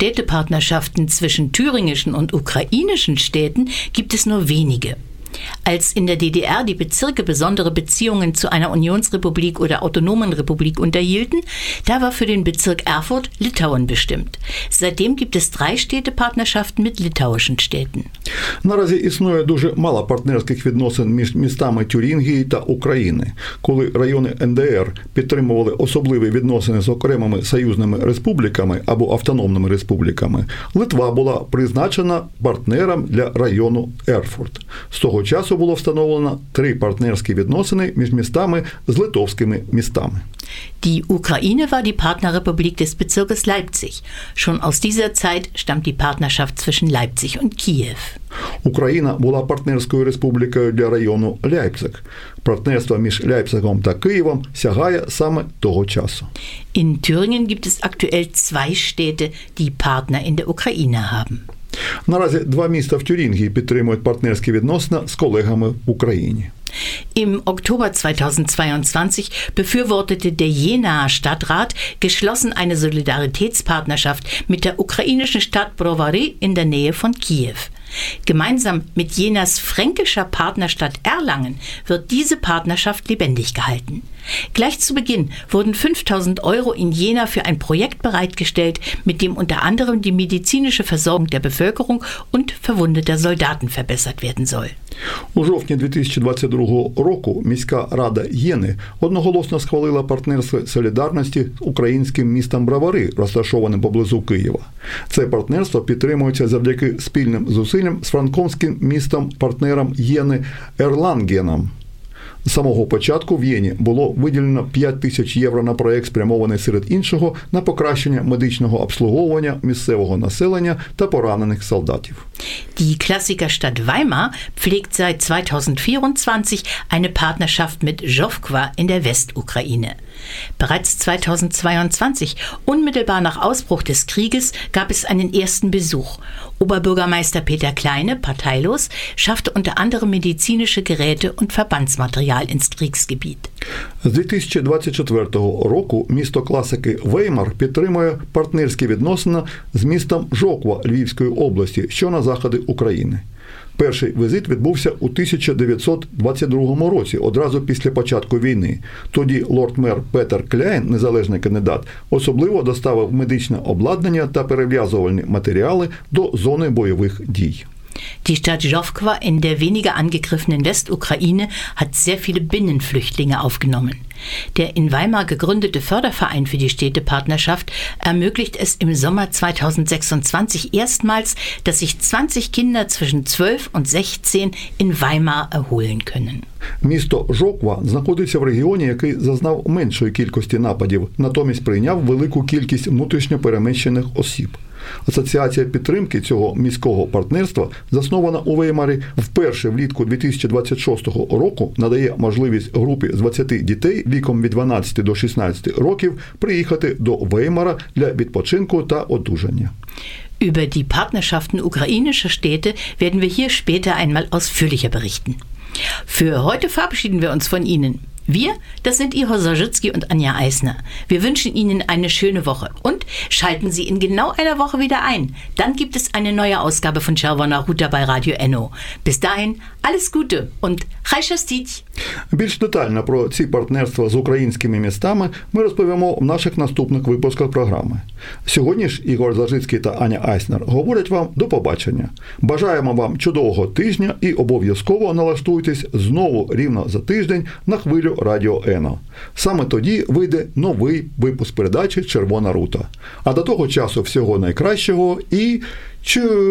Städtepartnerschaften zwischen thüringischen und ukrainischen Städten gibt es nur wenige. Als in der DDR die Bezirke besondere Beziehungen zu einer Unionsrepublik oder autonomen Republik unterhielten, da war für den Bezirk Erfurt Litauen bestimmt. Seitdem gibt es 3 Städtepartnerschaften mit litauischen Städten. Наразі існує дуже мало партнерських відносин між містами Тюрінгії та України. Коли райони НДР підтримували особливі відносини з окремими союзними республіками або автономними республіками, Литва була призначена партнером для району Ерфурт. З того часу було встановлено 3 партнерські відносини між містами з литовськими містами. Die Ukraine war die Partnerrepublik des Bezirkes Leipzig. Schon aus dieser Zeit stammt die Partnerschaft zwischen Leipzig und Kiew. Україна була партнерською республікою для району Ляйпциг. Партнерство між Ляйпцигом та Києвом сягає саме того часу. In Thüringen gibt es aktuell 2 Städte, die Partner in der Ukraine haben. Наразі 2 міста в Тюрінгії підтримують партнерські відносини з колегами в Україні. Im Oktober 2022 befürwortete der Jenaer Stadtrat geschlossen eine Solidaritätspartnerschaft mit der ukrainischen Stadt Brovary in der Nähe von Kiew. Gemeinsam mit Jenas fränkischer Partnerstadt Erlangen wird diese Partnerschaft lebendig gehalten. Gleich zu Beginn wurden 5.000 € in Jena für ein Projekt bereitgestellt, mit dem unter anderem die medizinische Versorgung der Bevölkerung und verwundeter Soldaten verbessert werden soll. У жовтні 2022 року міська рада Єни одноголосно схвалила партнерство солідарності з українським містом Бровари, розташованим поблизу Києва. Це партнерство підтримується завдяки спільним зусиллям з франківським містом-партнером Єни Ерлангеном. З самого початку в Єні було виділено 5 тисяч євро на проєкт, спрямований серед іншого на покращення медичного обслуговування місцевого населення та поранених солдатів. Die Klassikerstadt Weimar pflegt seit 2024 eine Partnerschaft mit Żowkwa in der Westukraine. Bereits 2022, unmittelbar nach Ausbruch des Krieges, gab es einen ersten Besuch. Oberbürgermeister Peter Kleine, parteilos, schaffte unter anderem medizinische Geräte und Verbandsmaterial ins Kriegsgebiet. З 2024 року місто класики Веймар підтримує партнерські відносини з містом Жоква Львівської області, що на заході України. Перший візит відбувся у 1922 році, одразу після початку війни. Тоді лорд-мер Петер Кляйн, незалежний кандидат, особливо доставив медичне обладнання та перев'язувальні матеріали до зони бойових дій. Die Stadt Żowkwa in der weniger angegriffenen Westukraine hat sehr viele Binnenflüchtlinge aufgenommen. Der in Weimar gegründete Förderverein für die Städtepartnerschaft ermöglicht es im Sommer 2026 erstmals, dass sich 20 Kinder zwischen 12 und 16 in Weimar erholen können. Місто Жоква знаходиться в регіоні, який зазнав меншої кількості нападів, натомість прийняв велику кількість внутрішньо переміщених осіб. Асоціація підтримки цього міського партнерства, заснована у Веймарі, вперше влітку 2026 року надає можливість групі з 20 дітей віком від 12 до 16 років приїхати до Веймара для відпочинку та одужання. Über die Partnerschaften ukrainischer Städte werden wir hier später einmal ausführlicher berichten. Für heute verabschieden wir uns von Ihnen. Wir, das sind Ihor Sarzycki und Anja Eisner. Wir wünschen Ihnen eine schöne Woche und schalten Sie in genau einer Woche wieder ein. Dann gibt es eine neue Ausgabe von Czerwona Ruta bei Radio Enno. Bis dahin, alles Gute und Chaj Shastitь! Більш детально про ці партнерства з українськими містами ми розповімо в наших наступних випусках програми. Сьогодні ж Ігор Заржицький та Аня Айснер говорять вам до побачення. Бажаємо вам чудового тижня і обов'язково налаштуйтесь знову рівно за тиждень на хвилю Радіо Ено. Саме тоді вийде новий випуск передачі «Червона рута». А до того часу всього найкращого і